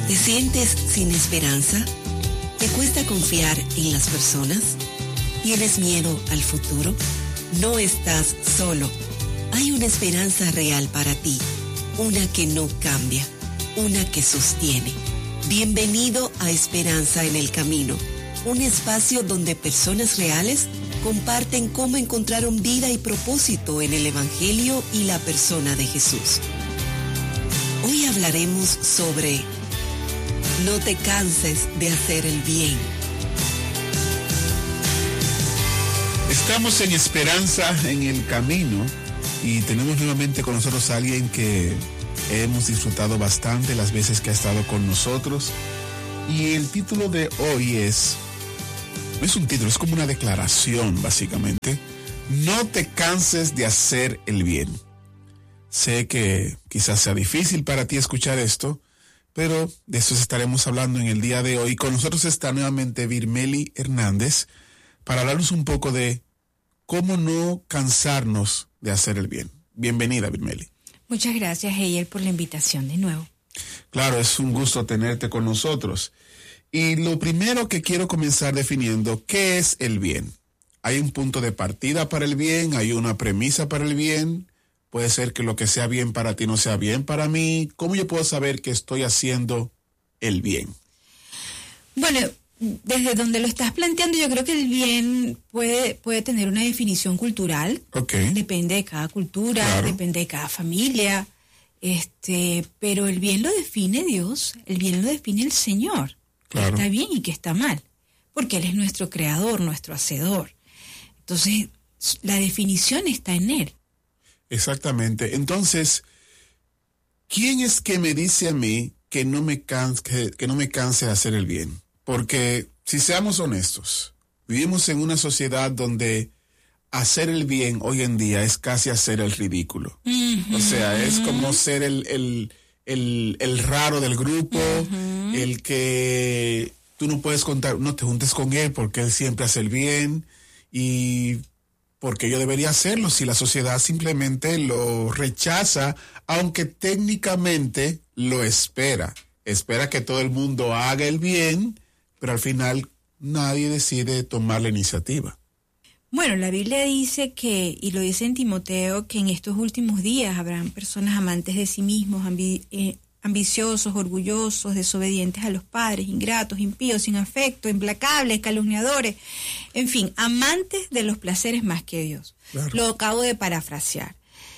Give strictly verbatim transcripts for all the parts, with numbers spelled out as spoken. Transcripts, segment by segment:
¿Te sientes sin esperanza? ¿Te cuesta confiar en las personas? ¿Tienes miedo al futuro? No estás solo. Hay una esperanza real para ti, una que no cambia, una que sostiene. Bienvenido a Esperanza en el Camino, un espacio donde personas reales comparten cómo encontraron vida y propósito en el Evangelio y la persona de Jesús. Hoy hablaremos sobre no te canses de hacer el bien. Estamos en Esperanza en el Camino y tenemos nuevamente con nosotros a alguien que hemos disfrutado bastante las veces que ha estado con nosotros. Y el título de hoy es, no es un título, es como una declaración básicamente. No te canses de hacer el bien. Sé que quizás sea difícil para ti escuchar esto, pero de eso estaremos hablando en el día de hoy. Con nosotros está nuevamente Virmeli Hernández para hablarnos un poco de cómo no cansarnos de hacer el bien. Bienvenida, Virmeli. Muchas gracias, Eyel, por la invitación de nuevo. Claro, es un gusto tenerte con nosotros. Y lo primero que quiero comenzar definiendo, ¿qué es el bien? Hay un punto de partida para el bien, hay una premisa para el bien. Puede ser que lo que sea bien para ti no sea bien para mí. ¿Cómo yo puedo saber que estoy haciendo el bien? Bueno, desde donde lo estás planteando, yo creo que el bien puede, puede tener una definición cultural. Okay. Depende de cada cultura, Claro. depende de cada familia. Este, pero el bien lo define Dios, el bien lo define el Señor. Claro. Que está bien y que está mal. Porque Él es nuestro creador, nuestro hacedor. Entonces, la definición está en Él. Exactamente. Entonces, ¿quién es que me dice a mí que no me canse, que, que no me canse de hacer el bien? Porque, si seamos honestos, vivimos en una sociedad donde hacer el bien hoy en día es casi hacer el ridículo. Uh-huh. O sea, es como ser el, el, el, el raro del grupo, uh-huh. el que tú no puedes contar, no te juntes con él porque él siempre hace el bien y porque yo debería hacerlo si la sociedad simplemente lo rechaza, aunque técnicamente lo espera. Espera que todo el mundo haga el bien, pero al final nadie decide tomar la iniciativa. Bueno, la Biblia dice que, y lo dice en Timoteo, que en estos últimos días habrán personas amantes de sí mismos, ambi- eh, ambiciosos, orgullosos, desobedientes a los padres, ingratos, impíos, sin afecto, implacables, calumniadores, en fin, amantes de los placeres más que Dios. Claro. Lo acabo de parafrasear.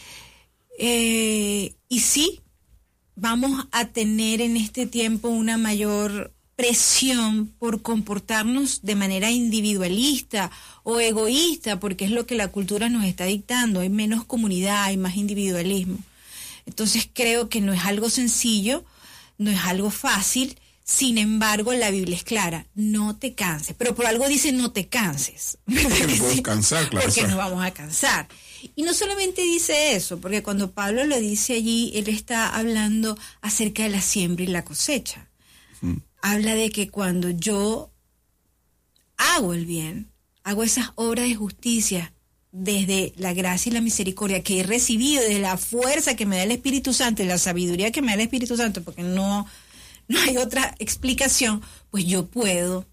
Eh, y sí, vamos a tener en este tiempo una mayor presión por comportarnos de manera individualista o egoísta, porque es lo que la cultura nos está dictando. Hay menos comunidad, hay más individualismo. Entonces creo que no es algo sencillo, no es algo fácil. Sin embargo, la Biblia es clara, no te canses. Pero por algo dice no te canses. Porque nos vamos a cansar, claro. Porque nos vamos a cansar. Y no solamente dice eso, porque cuando Pablo lo dice allí, él está hablando acerca de la siembra y la cosecha. Hmm. Habla de que cuando yo hago el bien, hago esas obras de justicia desde la gracia y la misericordia que he recibido, desde la fuerza que me da el Espíritu Santo y la sabiduría que me da el Espíritu Santo, porque no, no hay otra explicación, pues yo puedo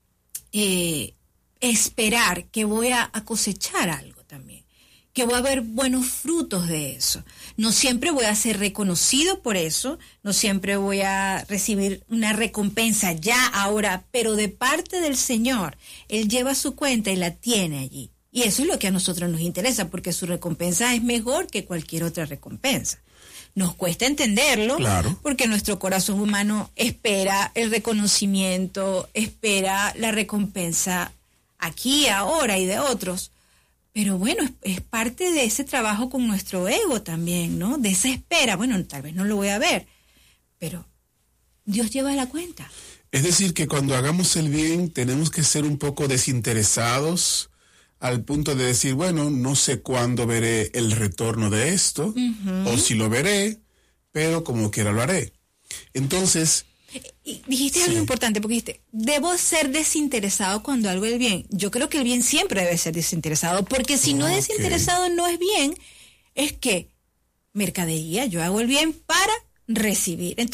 eh, esperar que voy a, a cosechar algo también, que voy a ver buenos frutos de eso. No siempre voy a ser reconocido por eso, no siempre voy a recibir una recompensa ya, ahora, pero de parte del Señor, Él lleva su cuenta y la tiene allí. Y eso es lo que a nosotros nos interesa, porque su recompensa es mejor que cualquier otra recompensa. Nos cuesta entenderlo, claro, porque nuestro corazón humano espera el reconocimiento, espera la recompensa aquí, ahora y de otros. Pero bueno, es, es parte de ese trabajo con nuestro ego también, ¿no? De esa espera. Bueno, tal vez no lo voy a ver, pero Dios lleva la cuenta. Es decir, que cuando hagamos el bien tenemos que ser un poco desinteresados al punto de decir, bueno, no sé cuándo veré el retorno de esto, uh-huh. o si lo veré, pero como quiera lo haré. Entonces... Y dijiste sí. algo importante, porque dijiste, debo ser desinteresado cuando hago el bien. Yo creo que el bien siempre debe ser desinteresado, porque si no es okay. desinteresado no es bien, es que mercadería, yo hago el bien para recibir. Entonces,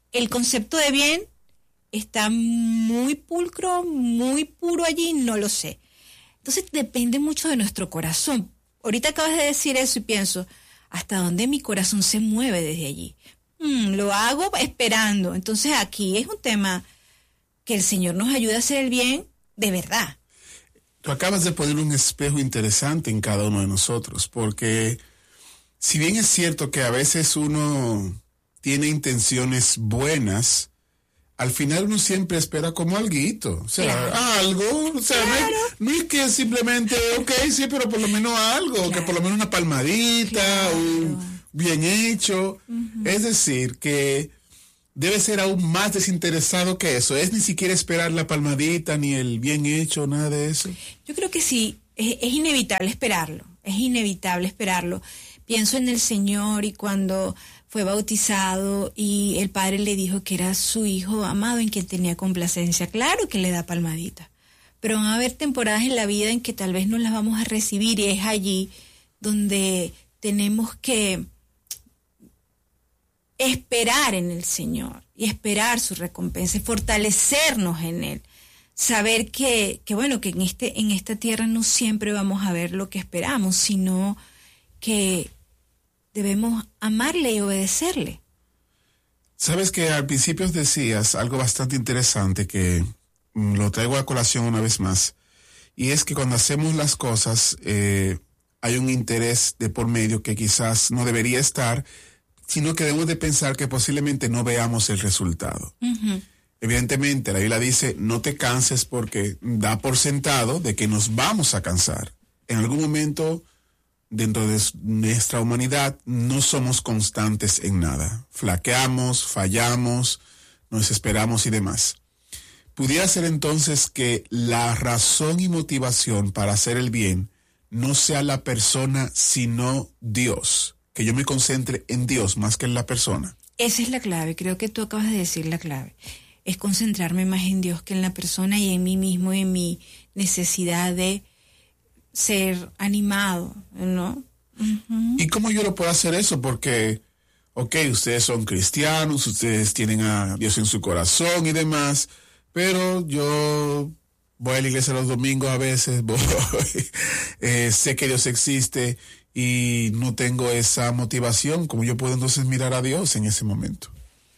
el concepto de bien está muy pulcro, muy puro allí, no lo sé. Entonces depende mucho de nuestro corazón. Ahorita acabas de decir eso y pienso, ¿hasta dónde mi corazón se mueve desde allí? Mm, lo hago esperando. Entonces aquí es un tema que el Señor nos ayude a hacer el bien de verdad. Tú acabas de poner un espejo interesante en cada uno de nosotros, porque si bien es cierto que a veces uno tiene intenciones buenas, al final uno siempre espera como alguito, o sea, claro. algo, o sea, claro. no, es, no es que simplemente, ok, sí, pero por lo menos algo, claro. que por lo menos una palmadita, claro. un bien hecho, uh-huh. es decir, que debe ser aún más desinteresado que eso, es ni siquiera esperar la palmadita, ni el bien hecho, nada de eso. Yo creo que sí, es, es inevitable esperarlo, es inevitable esperarlo. Pienso en el Señor y cuando fue bautizado y el Padre le dijo que era su Hijo amado en quien tenía complacencia. Claro que le da palmadita, pero van a haber temporadas en la vida en que tal vez no las vamos a recibir y es allí donde tenemos que esperar en el Señor y esperar su recompensa y fortalecernos en Él. Saber que, que bueno, que en, este, en esta tierra no siempre vamos a ver lo que esperamos, sino que debemos amarle y obedecerle. Sabes que al principio decías algo bastante interesante que mm, lo traigo a colación una vez más, y es que cuando hacemos las cosas eh, hay un interés de por medio que quizás no debería estar, sino que debemos de pensar que posiblemente no veamos el resultado. Uh-huh. Evidentemente, la Biblia dice, no te canses porque da por sentado de que nos vamos a cansar. En algún momento dentro de nuestra humanidad no somos constantes en nada. Flaqueamos, fallamos, nos desesperamos y demás. Pudiera ser entonces que la razón y motivación para hacer el bien no sea la persona, sino Dios. Que yo me concentre en Dios más que en la persona. Esa es la clave, creo que tú acabas de decir la clave. Es concentrarme más en Dios que en la persona y en mí mismo y en mi necesidad de ser animado, ¿no? Uh-huh. ¿Y cómo yo lo puedo hacer eso? Porque, ok, ustedes son cristianos, ustedes tienen a Dios en su corazón y demás, pero yo voy a la iglesia los domingos a veces, voy, eh, sé que Dios existe y no tengo esa motivación. ¿Cómo yo puedo entonces mirar a Dios en ese momento?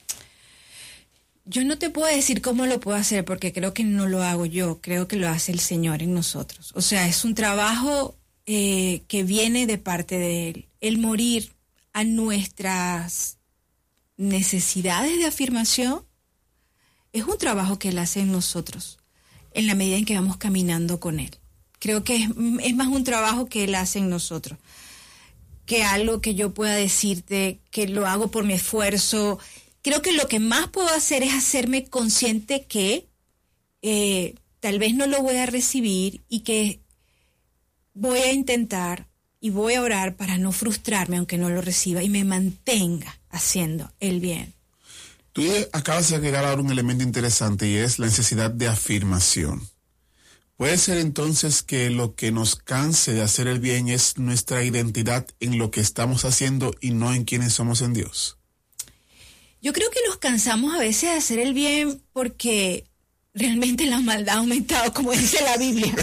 Yo no te puedo decir cómo lo puedo hacer porque creo que no lo hago yo, creo que lo hace el Señor en nosotros. O sea, es un trabajo eh, que viene de parte de Él. El morir a nuestras necesidades de afirmación es un trabajo que Él hace en nosotros, en la medida en que vamos caminando con Él. Creo que es, es más un trabajo que Él hace en nosotros, que algo que yo pueda decirte que lo hago por mi esfuerzo. Creo que lo que más puedo hacer es hacerme consciente que eh, tal vez no lo voy a recibir y que voy a intentar y voy a orar para no frustrarme aunque no lo reciba y me mantenga haciendo el bien. Tú acabas de agregar ahora un elemento interesante y es la necesidad de afirmación. ¿Puede ser entonces que lo que nos canse de hacer el bien es nuestra identidad en lo que estamos haciendo y no en quienes somos en Dios? Yo creo que nos cansamos a veces de hacer el bien porque realmente la maldad ha aumentado, como dice la Biblia.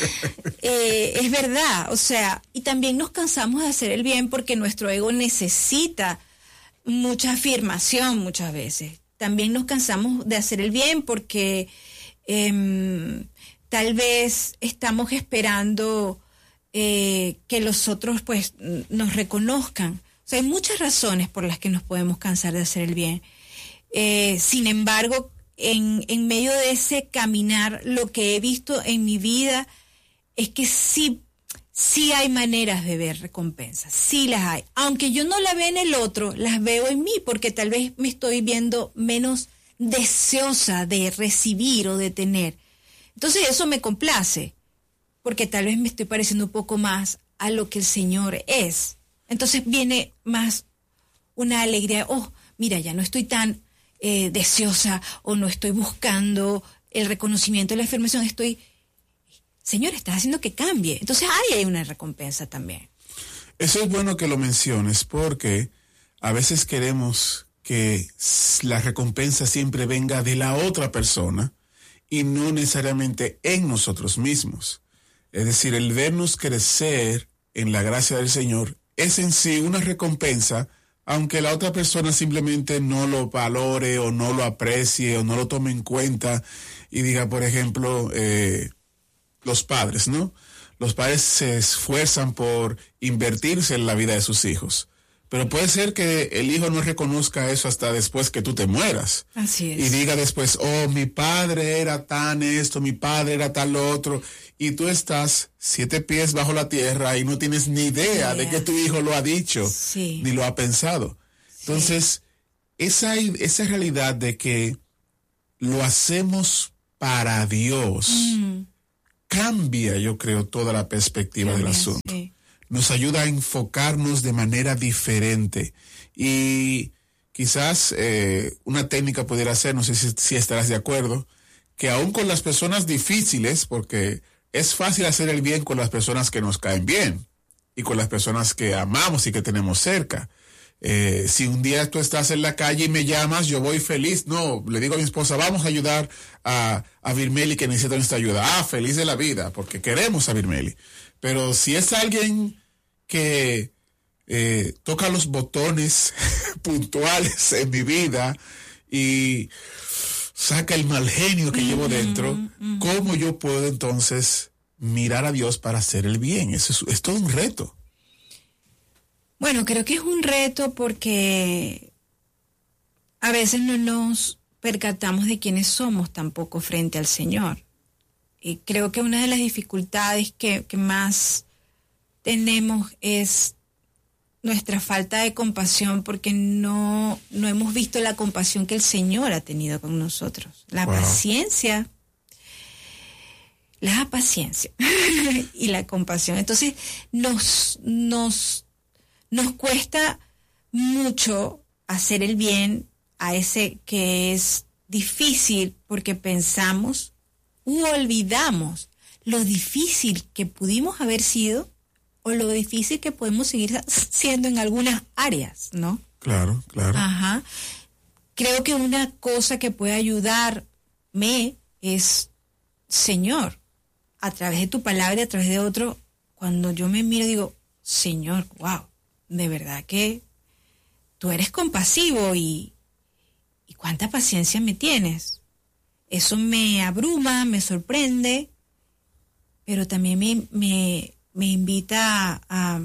eh, es verdad, o sea, y también nos cansamos de hacer el bien porque nuestro ego necesita mucha afirmación muchas veces. También nos cansamos de hacer el bien porque eh, tal vez estamos esperando eh, que los otros pues nos reconozcan. O sea, hay muchas razones por las que nos podemos cansar de hacer el bien. Eh, sin embargo, en, en medio de ese caminar, lo que he visto en mi vida es que sí, sí hay maneras de ver recompensas, sí las hay. Aunque yo no la vea en el otro, las veo en mí, porque tal vez me estoy viendo menos deseosa de recibir o de tener. Entonces eso me complace, porque tal vez me estoy pareciendo un poco más a lo que el Señor es. Entonces viene más una alegría, oh, mira, ya no estoy tan eh, deseosa o no estoy buscando el reconocimiento, la afirmación, estoy, Señor, estás haciendo que cambie. Entonces ahí hay una recompensa también. Eso es bueno que lo menciones porque a veces queremos que que la recompensa siempre venga de la otra persona y no necesariamente en nosotros mismos. Es decir, el vernos crecer en la gracia del Señor es en sí una recompensa, aunque la otra persona simplemente no lo valore o no lo aprecie o no lo tome en cuenta y diga, por ejemplo, eh, los padres, ¿no? Los padres se esfuerzan por invertirse en la vida de sus hijos, pero puede ser que el hijo no reconozca eso hasta después que tú te mueras. Así es. Y diga después, oh, mi padre era tan esto, mi padre era tal lo otro, y tú estás siete pies bajo la tierra y no tienes ni idea yeah. de que tu hijo lo ha dicho, sí. ni lo ha pensado. Sí. Entonces, esa, esa realidad de que lo hacemos para Dios mm. cambia, yo creo, toda la perspectiva cambia, del asunto. Sí. Nos ayuda a enfocarnos de manera diferente. Y quizás eh, una técnica pudiera ser, no sé si, si estarás de acuerdo, que aún con las personas difíciles, porque es fácil hacer el bien con las personas que nos caen bien y con las personas que amamos y que tenemos cerca. Eh, si un día tú estás en la calle y me llamas, yo voy feliz. No, le digo a mi esposa, vamos a ayudar a, a Virmeli que necesita nuestra ayuda. Ah, feliz de la vida, porque queremos a Virmeli. Pero si es alguien que eh, toca los botones puntuales en mi vida y saca el mal genio que mm-hmm, llevo dentro, mm-hmm. ¿cómo yo puedo entonces mirar a Dios para hacer el bien? Eso es, es todo un reto. Bueno, creo que es un reto porque a veces no nos percatamos de quiénes somos tampoco frente al Señor. Y creo que una de las dificultades que, que más tenemos es nuestra falta de compasión porque no, no hemos visto la compasión que el Señor ha tenido con nosotros. La wow. paciencia, la paciencia y la compasión. Entonces nos, nos, nos cuesta mucho hacer el bien a ese que es difícil porque pensamos u olvidamos lo difícil que pudimos haber sido o lo difícil que podemos seguir siendo en algunas áreas, ¿no? Claro, claro. Ajá. Creo que una cosa que puede ayudarme es, Señor, a través de tu palabra y a través de otro, cuando yo me miro digo, Señor, wow, de verdad que tú eres compasivo y, y cuánta paciencia me tienes. Eso me abruma, me sorprende, pero también me, me, me invita a,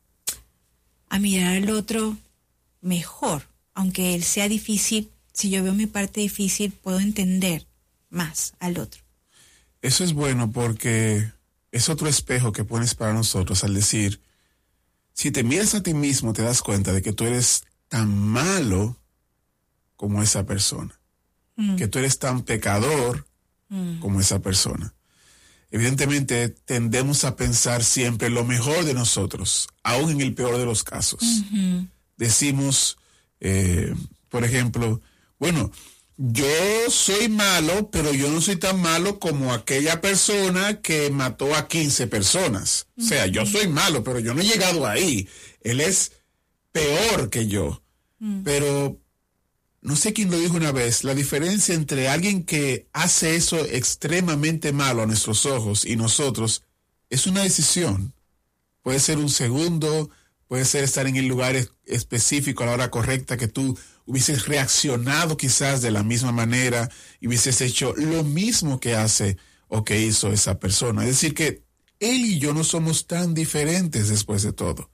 a mirar al otro mejor. Aunque él sea difícil, si yo veo mi parte difícil, puedo entender más al otro. Eso es bueno porque es otro espejo que pones para nosotros al decir, si te miras a ti mismo, te das cuenta de que tú eres tan malo como esa persona. Mm. Que tú eres tan pecador mm. como esa persona. Evidentemente tendemos a pensar siempre lo mejor de nosotros, aún en el peor de los casos. Mm-hmm. Decimos, eh, por ejemplo, bueno, yo soy malo, pero yo no soy tan malo como aquella persona que mató a quince personas. Mm-hmm. O sea, yo soy malo, pero yo no he llegado ahí. Él es peor que yo. Mm. Pero no sé quién lo dijo una vez, la diferencia entre alguien que hace eso extremadamente malo a nuestros ojos y nosotros es una decisión. Puede ser un segundo, puede ser estar en el lugar es- específico a la hora correcta, que tú hubieses reaccionado quizás de la misma manera y hubieses hecho lo mismo que hace o que hizo esa persona. Es decir, que él y yo no somos tan diferentes después de todo.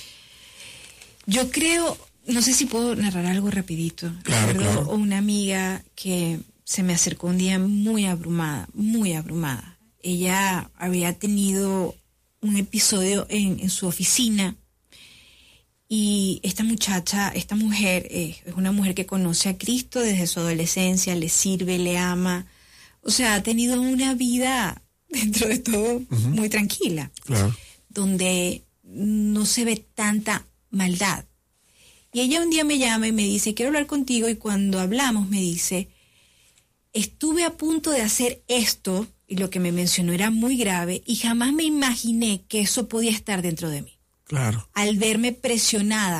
Yo creo... No sé si puedo narrar algo rapidito. Claro, Recuerdo claro. una amiga que se me acercó un día muy abrumada, muy abrumada. Ella había tenido un episodio en, en su oficina y esta muchacha, esta mujer, eh, es una mujer que conoce a Cristo desde su adolescencia, le sirve, le ama. O sea, ha tenido una vida dentro de todo uh-huh. muy tranquila, Claro. donde no se ve tanta maldad. Y ella un día me llama y me dice, quiero hablar contigo, y cuando hablamos me dice, estuve a punto de hacer esto, y lo que me mencionó era muy grave, y jamás me imaginé que eso podía estar dentro de mí. Claro. Al verme presionada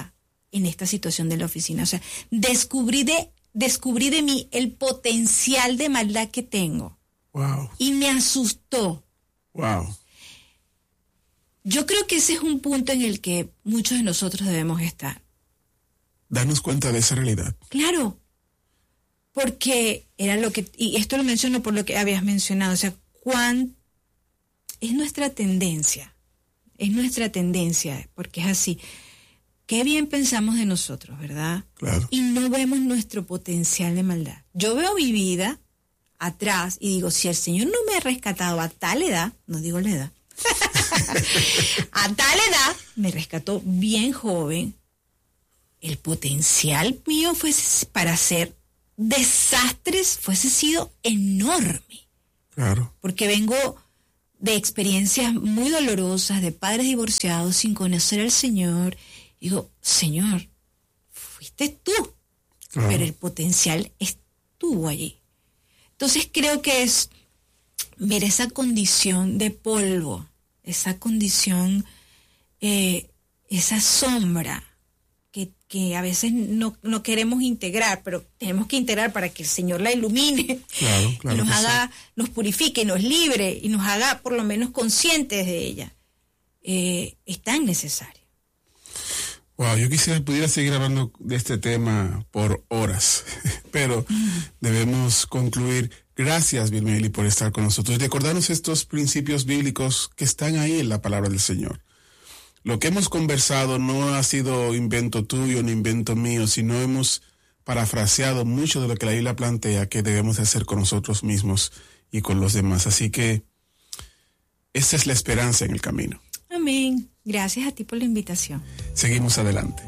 en esta situación de la oficina. O sea, descubrí de, descubrí de mí el potencial de maldad que tengo. Wow. Y me asustó. Wow. Yo creo que ese es un punto en el que muchos de nosotros debemos estar. Darnos cuenta de esa realidad. Claro. Porque era lo que, y esto lo menciono por lo que habías mencionado, o sea, cuán es nuestra tendencia, es nuestra tendencia, porque es así. Qué bien pensamos de nosotros, ¿verdad? Claro. Y no vemos nuestro potencial de maldad. Yo veo mi vida atrás y digo, si el Señor no me ha rescatado a tal edad, no digo la edad, a tal edad me rescató bien joven, el potencial mío fuese para hacer desastres fuese sido enorme. Claro. Porque vengo de experiencias muy dolorosas, de padres divorciados sin conocer al Señor. Digo, Señor, fuiste tú, Claro. pero el potencial estuvo allí. Entonces creo que es ver esa condición de polvo, esa condición, eh, esa sombra que, que a veces no, no queremos integrar, pero tenemos que integrar para que el Señor la ilumine, Claro, claro y nos que haga, sí. nos purifique, nos libre y nos haga por lo menos conscientes de ella. Eh, es tan necesario. Wow, yo quisiera pudiera seguir hablando de este tema por horas, pero debemos concluir. Gracias, Vilmeli, por estar con nosotros y recordarnos estos principios bíblicos que están ahí en la palabra del Señor. Lo que hemos conversado no ha sido invento tuyo ni invento mío, sino hemos parafraseado mucho de lo que la Biblia plantea que debemos hacer con nosotros mismos y con los demás. Así que esa es la esperanza en el camino. Amén. Gracias a ti por la invitación. Seguimos adelante.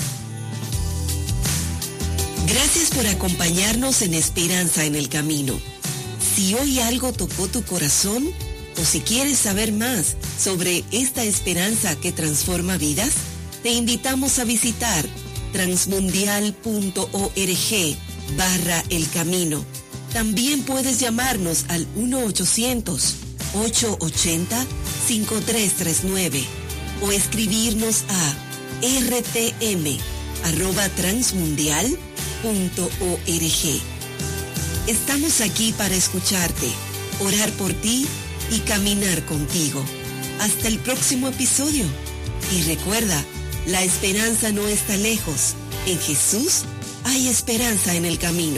Gracias por acompañarnos en Esperanza en el Camino. Si hoy algo tocó tu corazón o si quieres saber más sobre esta esperanza que transforma vidas, te invitamos a visitar transmundial.org barra el camino. También puedes llamarnos al uno ochocientos, ochocientos ochenta, cincuenta y tres treinta y nueve o escribirnos a r t m arroba transmundial punto org. Estamos aquí para escucharte, orar por ti y caminar contigo. Hasta el próximo episodio. Y recuerda, la esperanza no está lejos. En Jesús hay esperanza en el camino.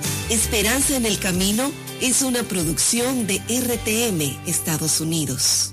Esperanza en el Camino es una producción de R T M Estados Unidos.